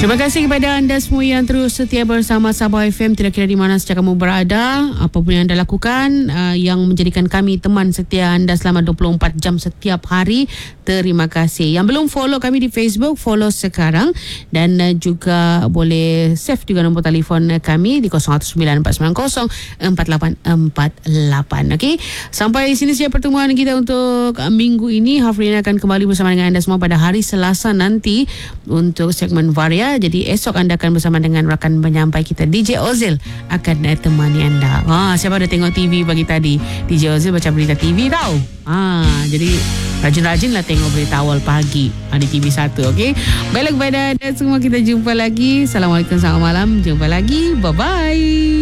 Terima kasih kepada anda semua yang terus setia bersama Sabah FM. Tidak kira di mana saja kamu berada, apa pun yang anda lakukan, yang menjadikan kami teman setia anda selama 24 jam setiap hari. Terima kasih. Yang belum follow kami di Facebook, follow sekarang. Dan juga boleh save juga nombor telefon kami di 0194904848. Okey. Sampai sini saja pertemuan kita untuk minggu ini. Hafrina akan kembali bersama dengan anda semua pada hari Selasa nanti untuk segmen Varia. Jadi esok anda akan bersama dengan rakan penyampai kita DJ Ozil akan temani anda. Siapa ada tengok TV pagi tadi? DJ Ozil baca berita TV tau. Jadi rajin-rajinlah tengok berita awal pagi di TV1. Okey. Baiklah kepada anda semua, kita jumpa lagi. Assalamualaikum, selamat malam. Jumpa lagi. Bye bye.